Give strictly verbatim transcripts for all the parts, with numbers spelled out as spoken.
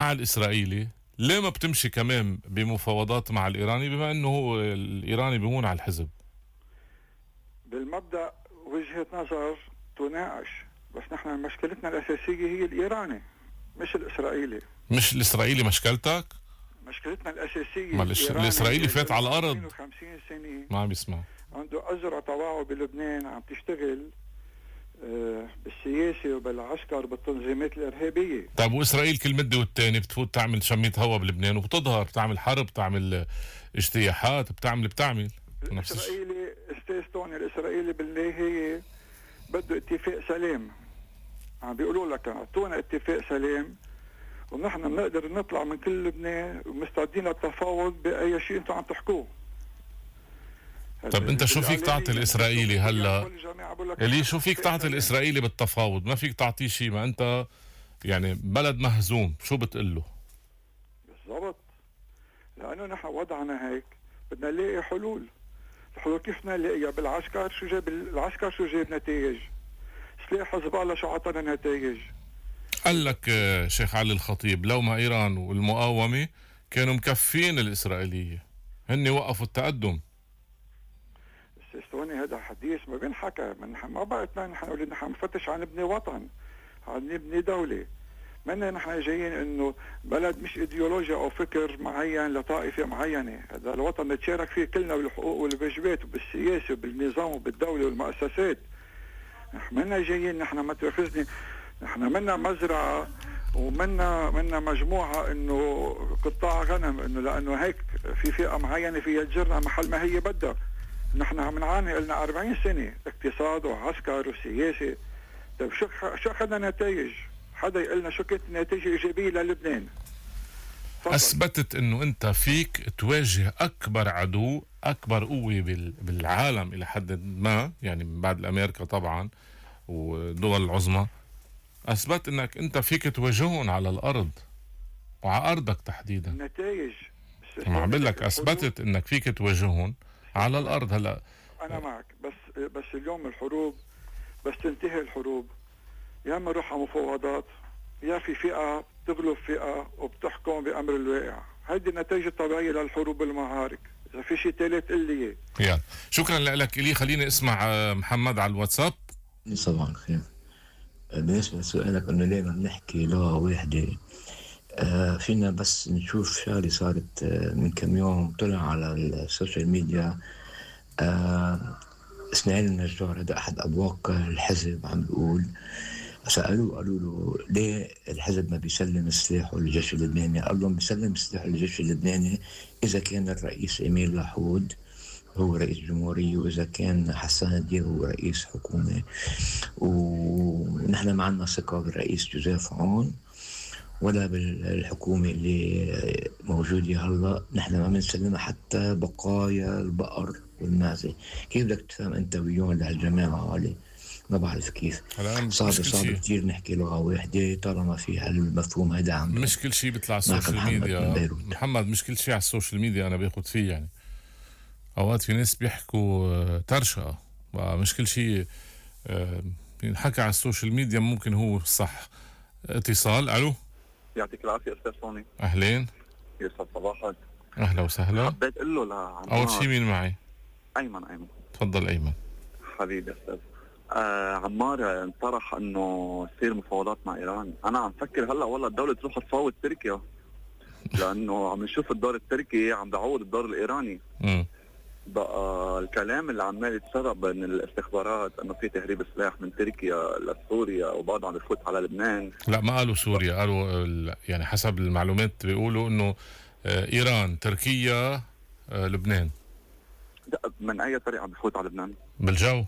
مع الإسرائيلي، ليه ما بتمشي كمان بمفاوضات مع الإيراني بما أنه هو الإيراني بيمون على الحزب؟ بالمبدأ وجهة نظر تناقش، بس نحن مشكلتنا الأساسية هي الإيراني مش الإسرائيلي. مش الإسرائيلي مشكلتك؟ مشكلتنا الأساسية ما الإسرائيلي فات على الأرض مئتين وخمسين سنة ما عم يسمع، عنده أزرع طواعه بلبنان عم تشتغل آه بالسياسة وبالعسكر بالتنظيمات الإرهابية. طيب وإسرائيل كل مدة والتاني بتفوت تعمل شمية هوا بلبنان وبتظهر، بتعمل حرب، بتعمل اجتياحات، بتعمل بتعمل الإسرائيلي استاذ توني، الإسرائيلي بالنهاية بده اتفاق سلام. عم بيقولوا لك اعطونا اتفاق سلام ونحن بنقدر نطلع من كل لبنان ومستعدين للتفاوض بأي شيء انتم عم تحكوه. طب انت شو فيك تعطي الإسرائيلي هلا؟ اللي شو فيك تعطي الإسرائيلي بالتفاوض؟ ما فيك تعطيه شيء، ما انت يعني بلد مهزوم، شو بتقول له؟ بالضبط، لأنه نحن وضعنا هيك بدنا نلاقي حلول. الحلول كيف نلاقيها؟ بالعسكر. شو جاب العسكر؟ شو جاب نتائج؟ سلاح حزب الله شو عطانا نتائج؟ قال لك شيخ علي الخطيب لو ما إيران والمقاومة كانوا مكفين الإسرائيلية، هن وقفوا التقدم. استوني هذا حديث ما بينحكى، ما بعتنا نحن نحن نفتش عن نبني وطن، عن نبني دولة. منا نحن جايين انه بلد مش ايديولوجيا او فكر معين لطائفة معينة، هذا الوطن نتشارك فيه كلنا بالحقوق والواجبات وبالسياسة وبالنظام وبالدولة والمؤسسات. نحن منا جايين، نحن ما تاخذني، نحن منا مزرعة ومنا منا مجموعة انه قطاع غنم، انه لانه هيك في فئة معينة فيها تجرنا محل ما هي بدها. نحن عم نعاني لنا أربعين سنة اقتصاد وعسكر وسياسة. طيب شو شو اخذنا نتائج؟ حدا يقول لنا شو كانت النتائج الايجابية للبنان؟ فضل. اثبتت انه انت فيك تواجه اكبر عدو، اكبر قوة بالعالم الى حد ما، يعني من بعد الامريكا طبعا والدول العظمى. اثبت انك انت فيك تواجههم على الارض وعلى ارضك تحديدا. النتائج ما عم بقول لك اثبتت انك فيك تواجههم على الارض. هلا انا معك، بس بس اليوم الحروب بس تنتهي الحروب يا اما نروح على مفاوضات يا في فئه تغلب فئه وبتحكم بامر الواقع. هيدي النتائج الطبيعيه للحروب والمعارك. اذا في شيء ثالث قل لي. يلا شكرا لك الي. خليني اسمع محمد على الواتساب. صباح الخير. بالنسبه لسؤالك انه ليه ما بنحكي لغه واحده، آه فينا بس نشوف شغله صارت آه من كم يوم طلع على السوشيال ميديا. آه اسماعيل النجار هذا احد ابواق الحزب عم بيقول، سالوه قالوا له ليه الحزب ما بيسلم سلاحه للجيش اللبناني؟ قال لهم بيسلم سلاحه للجيش اللبناني اذا كان الرئيس امير لحود هو رئيس جمهورية، وإذا كان حسان الدين هو رئيس حكومة، ونحن ما عندنا ثقة بالرئيس جوزيف عون ولا بالحكومة اللي موجودة هلا. نحن ما بنسلمها حتى بقايا البقر والمعزة. كيف بدك تفهم أنت ويون لهالجماعة هالي؟ ما بعرف كيف. صعب صعب كتير نحكي لغة واحدة طالما في هالمفهوم هذا عم. مش كل شيء بيطلع على السوشيال ميديا محمد، مش كل شيء على السوشيال ميديا أنا باخد فيه. يعني أوقات في ناس بيحكوا ترشقة، مش كل شيء ينحكى على السوشيال ميديا ممكن هو صح. اتصال. ألو، يعطيك العافية أستاذ سوني. أهلين، يسعد صباحك. أهلا وسهلا. حبيت أقول له لعمار. أول شيء مين معي؟ أيمن. أيمن تفضل أيمن. حبيبي أستاذ. آه عمار انطرح انه تصير مفاوضات مع ايران. انا عم فكر هلا والله الدولة تروح تفاوض تركيا، لانه عم نشوف الدور التركي عم بعوض الدور الايراني. م. بقى الكلام اللي عمال يتسرب من الاستخبارات انه في تهريب سلاح من تركيا لسوريا وبعضهم عم يفوت على لبنان. لا ما قالوا سوريا، قالوا يعني حسب المعلومات بيقولوا انه ايران، تركيا، لبنان. من اي طريقة عم بفوت على لبنان؟ بالجو.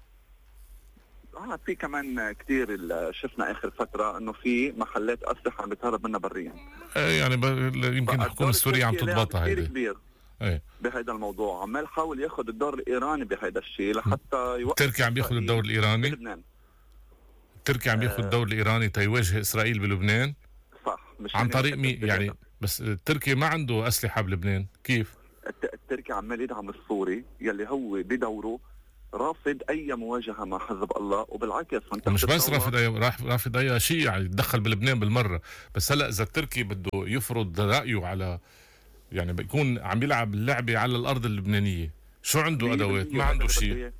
اه في كمان كتير شفنا اخر فترة انه في محلات اسلحة عم بتهرب منها بريا. ايه يعني يمكن الحكومة السورية عم تضبطها هيدي. كبير ايه بهذا الموضوع، عمال يحاول ياخذ الدور الايراني بهذا الشيء لحتى يوقف. تركيا عم ياخذ الدور الايراني بلبنان. تركيا عم ياخذ الدور الايراني تيواجه اسرائيل بلبنان. صح. مش عن طريق مين يعني؟ بس تركيا ما عنده اسلحة بلبنان، كيف؟ التركي عمال يدعم السوري يلي هو بدوره رافض اي مواجهه مع حزب الله، وبالعكس مش بس رافض اي رافض اي شيء يعني يتدخل بلبنان بالمره. بس هلا اذا التركي بده يفرض رأيه على، يعني بيكون عم يلعب اللعبة على الأرض اللبنانية، شو عنده أدوات؟ ما عنده شيء.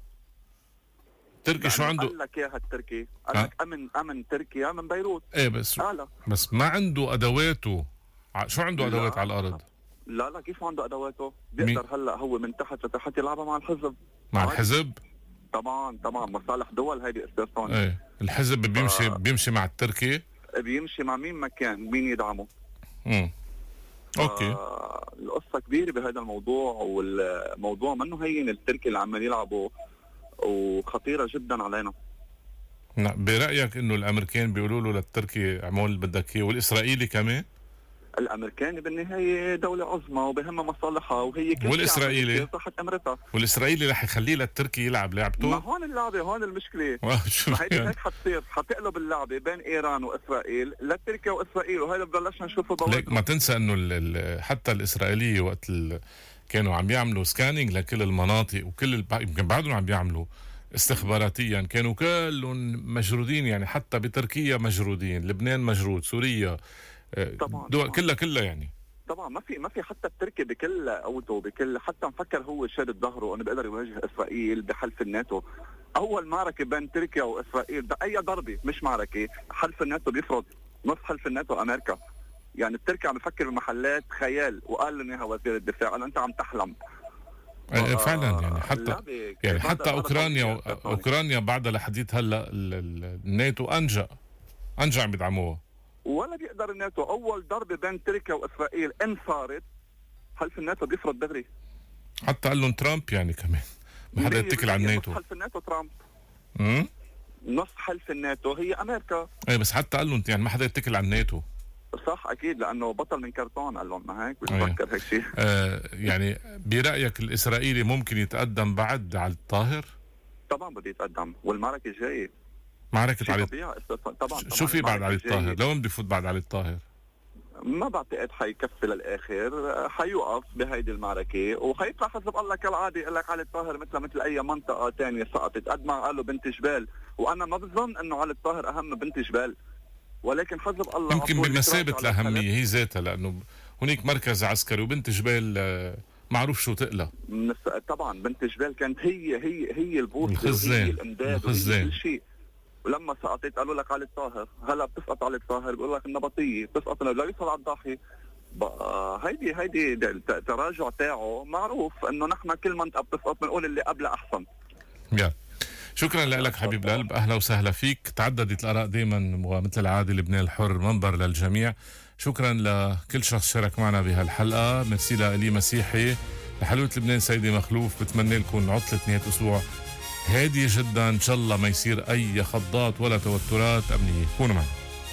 تركي شو عنده؟ قال لك اياها التركي، قال لك امن امن تركيا من بيروت. ايه بس آه بس ما عنده ادواته. شو عنده ادوات على الارض؟ لا لا كيف عنده ادواته؟ بيقدر هلا هو من تحت لتحت يلعبها مع الحزب. مع الحزب؟ طبعا طبعا مصالح دول هيدي استاذ ثاني. ايه الحزب بيمشي آه. بيمشي مع التركي؟ بيمشي مع مين ما كان، مين يدعمه. امم اوكي. آه القصه كبيره بهذا الموضوع، والموضوع منه هين التركي اللي عمال يلعبوا، وخطيره جدا علينا. نعم. برايك انه الامريكان بيقولوا له للتركي اعمل اللي بدك اياه، والاسرائيلي كمان؟ الامريكاني بالنهايه دوله عظمى وبهمها مصالحها، وهي كل والاسرائيلي صحه امريكا، والاسرائيلي رح يخليه للتركي يلعب لعبته. ما هون اللعبه، هون المشكله. ما هيدي هيك حتصير، حتقلب اللعبه بين ايران واسرائيل لتركيا واسرائيل، وهذا ببلشنا نشوفه بوادر. ما تنسى انه ال ال حتى الاسرائيليه وقت كانوا عم يعملوا سكانينج لكل المناطق وكل الب... يمكن بعدهم عم يعملوا استخباراتيا، كانوا كلهم مجرودين، يعني حتى بتركيا مجرودين، لبنان مجرود، سوريا طبعا دول طبعاً. كلها كلها يعني طبعا ما في ما في حتى التركي بكل قوته، بكل حتى مفكر هو شادد ظهره انه بيقدر يواجه اسرائيل بحلف الناتو. اول معركه بين تركيا واسرائيل باي ضربه مش معركه، حلف الناتو بيفرض نص حلف الناتو امريكا. يعني التركي عم يفكر بمحلات خيال، وقال لنا اياها وزير الدفاع، قال انت عم تحلم. فعلا يعني حتى يعني حتى اوكرانيا اوكرانيا بعدها لحديت هلا الناتو انجا انجا عم يدعموها، ولا بيقدر الناتو. اول ضربه بين تركيا واسرائيل ان صارت حلف الناتو بيفرض دغري. حتى قال لهم ترامب يعني كمان ما حدا يتكل على الناتو. نص حلف الناتو ترامب. امم نص حلف الناتو هي امريكا. ايه بس حتى قال لهم يعني ما حدا يتكل على الناتو. صح اكيد، لانه بطل من كرتون، قال لهم ما هيك بتفكر هيك شيء. آه يعني برايك الاسرائيلي ممكن يتقدم بعد على الطاهر؟ طبعا بده يتقدم، والمعركه الجايه معركة علي طبعا. طبعا شو في بعد علي الطاهر؟ لو بده يفوت بعد علي الطاهر ما بعتقد حيكفي للاخر، حيوقف بهيدي المعركه وحيطلع حسب الله كالعاده يقول لك علي الطاهر مثل مثل اي منطقه ثانيه سقطت. قد ما قالوا بنت جبال، وانا ما بظن انه علي الطاهر اهم من بنت جبال، ولكن حسب الله يمكن بمثابه الاهميه هي ذاتها، لانه هناك مركز عسكري وبنت جبال معروف شو تقلى. طبعا بنت جبال كانت هي هي هي البوصله وهي الامداد وهي كل شيء، ولما سقطت قالوا لك علي الطاهر. هلا بتسقط علي الطاهر بيقول لك النبطيه، بتسقط لا يوصل على الضاحي. بقى هيدي هيدي التراجع تاعه معروف، انه نحن كل منطقه بتسقط بنقول اللي قبلها احسن. يا شكرا لك حبيب القلب، اهلا وسهلا فيك. تعددت الاراء دائما ومثل العاده لبنان الحر منبر للجميع. شكرا لكل شخص شارك معنا بهالحلقه. ميرسي لإلي مسيحي، لحلوة لبنان سيدي مخلوف. بتمنى لكم عطله نهايه اسبوع هادية جدا، ان شاء الله ما يصير اي خضات ولا توترات امنيه. كونوا معنا.